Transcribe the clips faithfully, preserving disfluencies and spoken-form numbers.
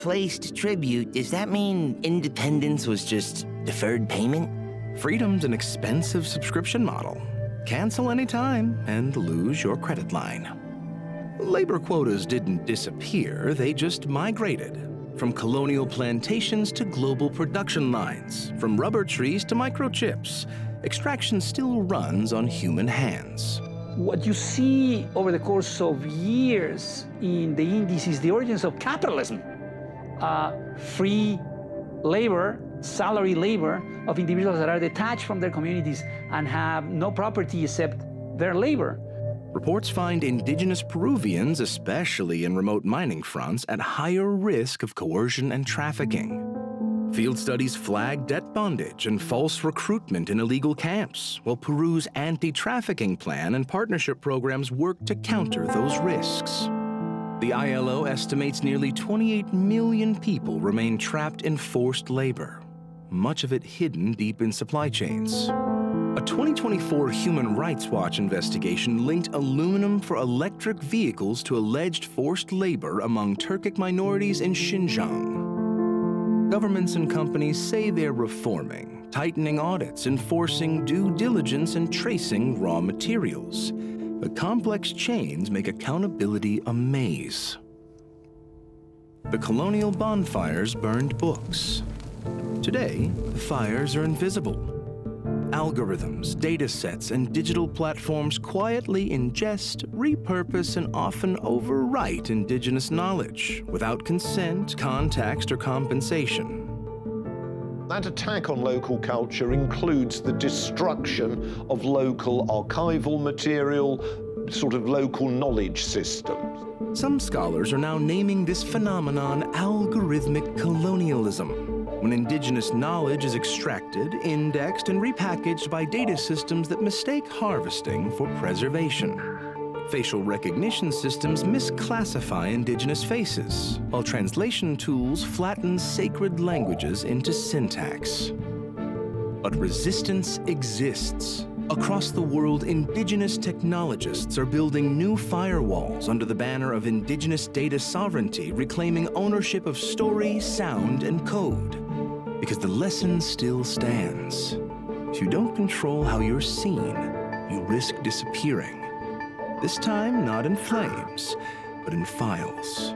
Placed tribute, does that mean independence was just deferred payment? Freedom's an expensive subscription model. Cancel anytime and lose your credit line. Labor quotas didn't disappear, they just migrated. From colonial plantations to global production lines, from rubber trees to microchips, extraction still runs on human hands. What you see over the course of years in the Indies is the origins of capitalism. Uh, free labor, salary labor of individuals that are detached from their communities and have no property except their labor. Reports find indigenous Peruvians, especially in remote mining fronts, at higher risk of coercion and trafficking. Field studies flag debt bondage and false recruitment in illegal camps, while Peru's anti-trafficking plan and partnership programs work to counter those risks. The I L O estimates nearly twenty-eight million people remain trapped in forced labor, much of it hidden deep in supply chains. A twenty twenty-four Human Rights Watch investigation linked aluminum for electric vehicles to alleged forced labor among Turkic minorities in Xinjiang. Governments and companies say they're reforming, tightening audits, enforcing due diligence, and tracing raw materials. But complex chains make accountability a maze. The colonial bonfires burned books. Today, the fires are invisible. Algorithms, data sets, and digital platforms quietly ingest, repurpose, and often overwrite indigenous knowledge without consent, context, or compensation. That attack on local culture includes the destruction of local archival material, sort of local knowledge systems. Some scholars are now naming this phenomenon algorithmic colonialism, when indigenous knowledge is extracted, indexed, and repackaged by data systems that mistake harvesting for preservation. Facial recognition systems misclassify indigenous faces, while translation tools flatten sacred languages into syntax. But resistance exists. Across the world, indigenous technologists are building new firewalls under the banner of indigenous data sovereignty, reclaiming ownership of story, sound, and code. Because the lesson still stands. If you don't control how you're seen, you risk disappearing. This time, not in flames, but in files.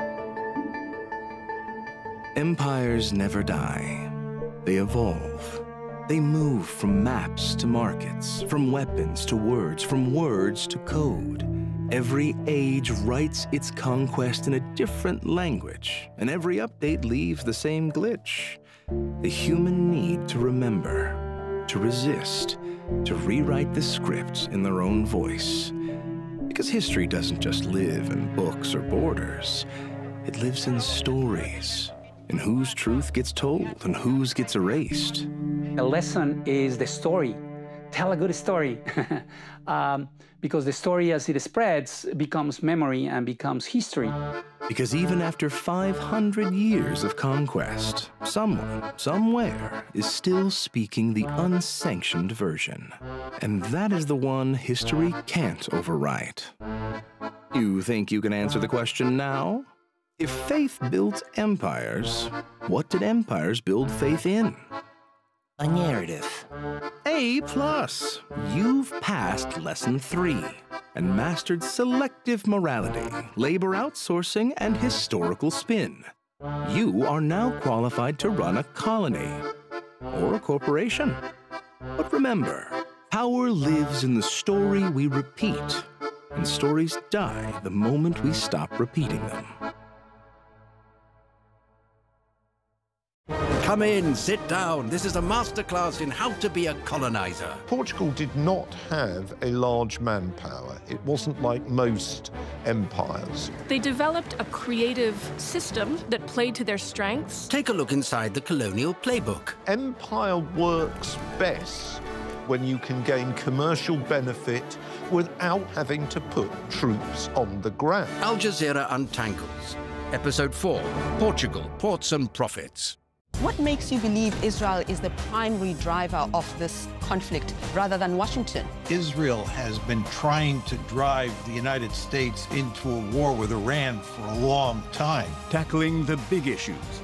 Empires never die. They evolve. They move from maps to markets, from weapons to words, from words to code. Every age writes its conquest in a different language, and every update leaves the same glitch. The human need to remember, to resist, to rewrite the script in their own voice. Because history doesn't just live in books or borders. It lives in stories, in whose truth gets told and whose gets erased. A lesson is the story. Tell a good story. um, because the story, as it spreads, becomes memory and becomes history. Because even after five hundred years of conquest, someone, somewhere, is still speaking the unsanctioned version. And that is the one history can't overwrite. You think you can answer the question now? If faith built empires, what did empires build faith in? A narrative. A plus. You've passed lesson three and mastered selective morality, labor outsourcing, and historical spin. You are now qualified to run a colony or a corporation. But remember, power lives in the story we repeat, and stories die the moment we stop repeating them. Come in, sit down. This is a masterclass in how to be a colonizer. Portugal did not have a large manpower. It wasn't like most empires. They developed a creative system that played to their strengths. Take a look inside the colonial playbook. Empire works best when you can gain commercial benefit without having to put troops on the ground. Al Jazeera Untangles. Episode four, Portugal, Ports and Profits. What makes you believe Israel is the primary driver of this conflict rather than Washington? Israel has been trying to drive the United States into a war with Iran for a long time. Tackling the big issues